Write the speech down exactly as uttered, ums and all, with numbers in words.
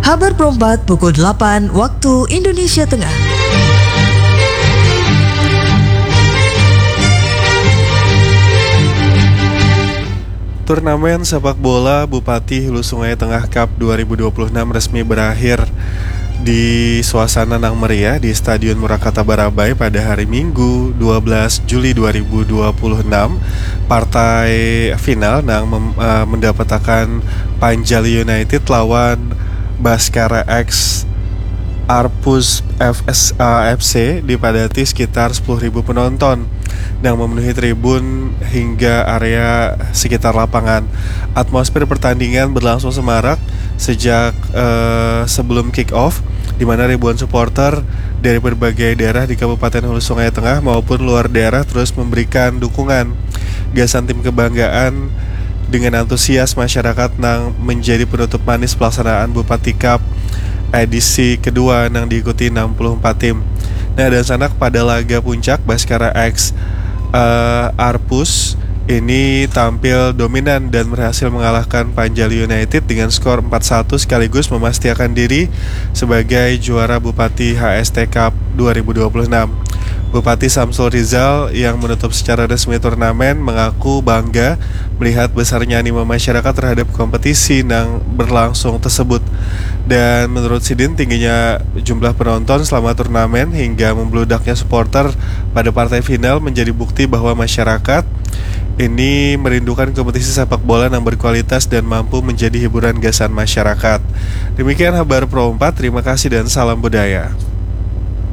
Kabar Perempat pukul delapan waktu Indonesia Tengah. Turnamen sepak bola Bupati Hulu Sungai Tengah Cup dua ribu dua puluh enam resmi berakhir di suasana nang meriah di Stadion Murakata Barabai pada hari Minggu dua belas Juli dua ribu dua puluh enam. Partai final nang mem- uh, mendapatkan Panjali United lawan Baskara X Arpus F S, uh, F C dipadati sekitar sepuluh ribu penonton yang memenuhi tribun hingga area sekitar lapangan. Atmosfer pertandingan berlangsung semarak sejak uh, sebelum kick off, di mana ribuan supporter dari berbagai daerah di Kabupaten Hulu Sungai Tengah maupun luar daerah terus memberikan dukungan gasan tim kebanggaan dengan antusias masyarakat yang menjadi penutup manis pelaksanaan Bupati Cup edisi kedua yang diikuti enam puluh empat tim. Nah, dan sanak pada laga puncak Baskara X uh, Arpus ini tampil dominan dan berhasil mengalahkan Panjali United dengan skor empat satu sekaligus memastikan diri sebagai juara Bupati H S T Cup dua ribu dua puluh enam. Bupati Samsul Rizal yang menutup secara resmi turnamen mengaku bangga melihat besarnya animo masyarakat terhadap kompetisi yang berlangsung tersebut. Dan menurut Sidin, tingginya jumlah penonton selama turnamen hingga membludaknya supporter pada partai final menjadi bukti bahwa masyarakat ini merindukan kompetisi sepak bola yang berkualitas dan mampu menjadi hiburan gasan masyarakat. Demikian kabar Pro empat, terima kasih dan salam budaya.